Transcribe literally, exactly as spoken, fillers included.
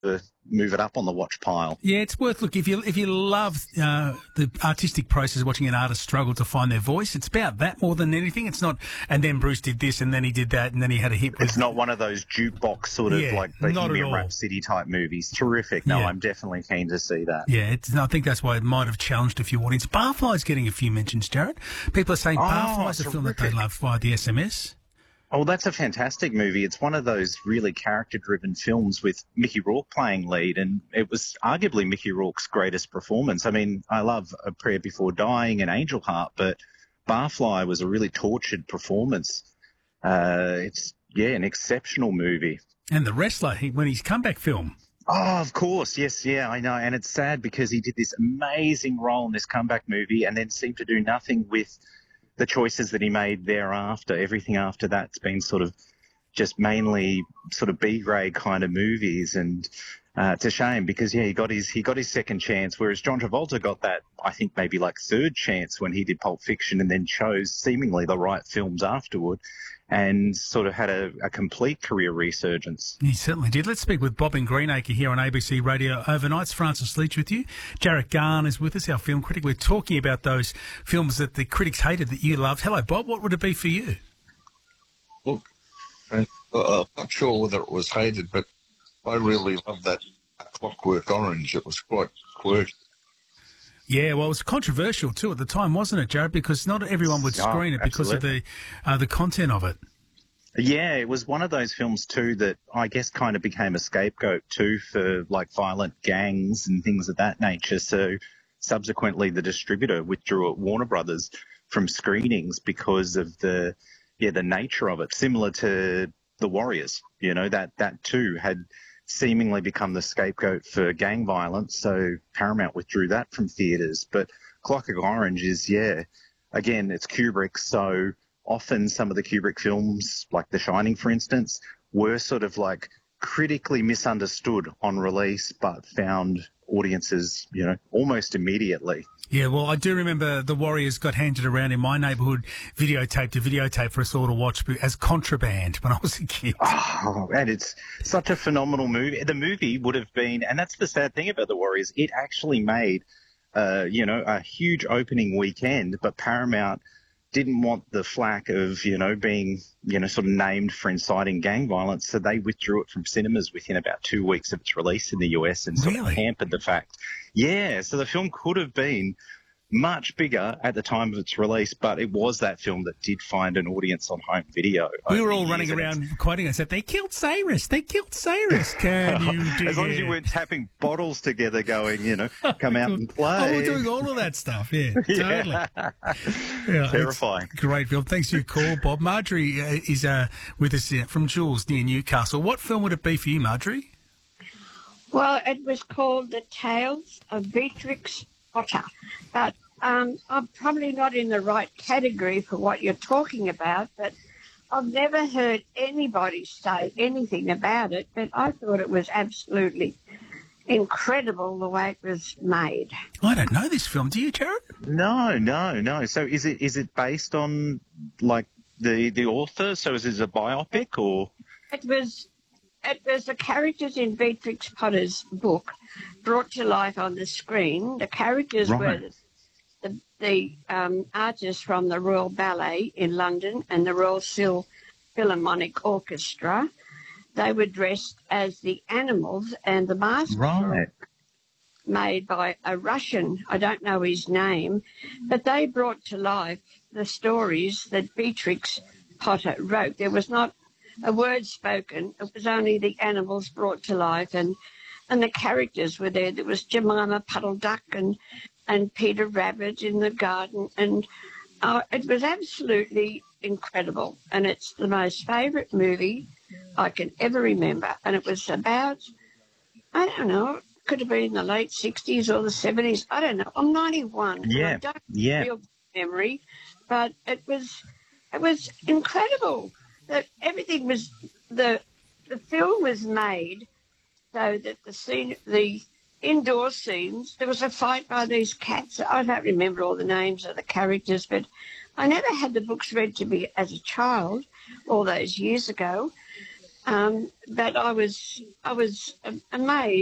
to move it up on the watch pile. Yeah, it's worth look if you if you love uh, the artistic process of watching an artist struggle to find their voice. It's about that more than anything. It's not. And then Bruce did this, and then he did that, and then he had a hit. With, it's not one of those jukebox sort of yeah, like Bohemian Rhapsody type movies. Terrific. No, yeah. I'm definitely keen to see that. Yeah, it's, I think that's why it might have challenged a few audiences. Barfly's getting a few mentions, Jared. People are saying oh, Barfly's a terrific. film that they love via the S M S. Oh, that's a fantastic movie. It's one of those really character-driven films with Mickey Rourke playing lead, and it was arguably Mickey Rourke's greatest performance. I mean, I love A Prayer Before Dying and Angel Heart, but Barfly was a really tortured performance. Uh, it's, yeah, an exceptional movie. And The Wrestler, he, when his comeback film. Oh, of course. Yes, yeah, I know. And it's sad because he did this amazing role in this comeback movie and then seemed to do nothing with the choices that he made thereafter. Everything after that's been sort of just mainly sort of B-grade kind of movies, and uh, it's a shame because yeah, he got his he got his second chance, whereas John Travolta got that I think maybe like third chance when he did Pulp Fiction and then chose seemingly the right films afterward, and sort of had a, a complete career resurgence. He certainly did. Let's speak with Bob in Greenacre here on A B C Radio Overnight. It's Francis Leach with you. Jarrett Garn is with us, our film critic. We're talking about those films that the critics hated that you loved. Hello, Bob. What would it be for you? Look, uh, I'm not sure whether it was hated, but I really loved that Clockwork Orange. It was quite quirky. Yeah, well, it was controversial too at the time, wasn't it, Jared? Because not everyone would screen oh, it because absolutely. of the uh, the content of it. Yeah, it was one of those films too that I guess kind of became a scapegoat too for like violent gangs and things of that nature. So subsequently the distributor withdrew at Warner Brothers from screenings because of the yeah the nature of it. Similar to The Warriors, you know, that that too had seemingly become the scapegoat for gang violence, so Paramount withdrew that from theatres. But Clockwork Orange is, yeah, again, it's Kubrick, so often some of the Kubrick films, like The Shining, for instance, were sort of like critically misunderstood on release, but found audiences, you know, almost immediately. Yeah, well, I do remember The Warriors got handed around in my neighbourhood, videotape to videotape for us all to watch as contraband when I was a kid. Oh, and it's such a phenomenal movie. The movie would have been, and that's the sad thing about The Warriors, it actually made, uh, you know, a huge opening weekend, but Paramount didn't want the flack of, you know, being, you know, sort of named for inciting gang violence, so they withdrew it from cinemas within about two weeks of its release in the U S and sort Really? of hampered the fact. Yeah, so the film could have been much bigger at the time of its release, but it was that film that did find an audience on home video. We were all running around quoting us that they killed Cyrus, they killed Cyrus. Can you do As long as you weren't tapping bottles together going, you know, come out and play. Oh, we're doing all of that stuff, yeah, totally. Yeah. Yeah, Terrifying. Great film. Thanks for your call, Bob. Marjorie uh, is uh, with us uh, from Jules near Newcastle. What film would it be for you, Marjorie? Well, it was called The Tales of Beatrix Potter, but um, I'm probably not in the right category for what you're talking about, but I've never heard anybody say anything about it, but I thought it was absolutely incredible the way it was made. I don't know this film. Do you, Jared? No, no, no. So is it is it based on, like, the, the author? So is it a biopic or...? It was, it was the characters in Beatrix Potter's book brought to life on the screen. The characters Right. were the, the um, artists from the Royal Ballet in London and the Royal Sil Philharmonic Orchestra. They were dressed as the animals, and the masks Right. were made by a Russian, I don't know his name, but they brought to life the stories that Beatrix Potter wrote. There was not a word spoken. It was only the animals brought to life, and and the characters were there. There was Jemima Puddle Duck and, and Peter Rabbit in the garden, and uh, it was absolutely incredible. And it's the most favourite movie I can ever remember. And it was about, I don't know, it could have been the late sixties or the seventies. I don't know. I'm ninety-one. and Yeah, I don't have yeah. a real memory, but it was it was incredible. That everything was the the film was made so that the scene the indoor scenes, there was a fight by these cats. I don't remember all the names of the characters, but I never had the books read to me as a child all those years ago. Um, but I was I was amazed